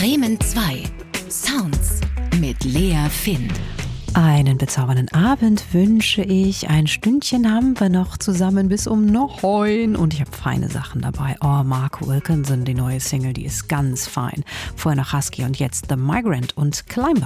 Bremen 2. Sounds mit Lea Finn. Einen bezaubernden Abend wünsche ich. Ein Stündchen haben wir noch zusammen bis um 9 und ich habe feine Sachen dabei. Oh, Mark Wilkinson, die neue Single, die ist ganz fein. Vorher noch Husky und jetzt The Migrant und Climber.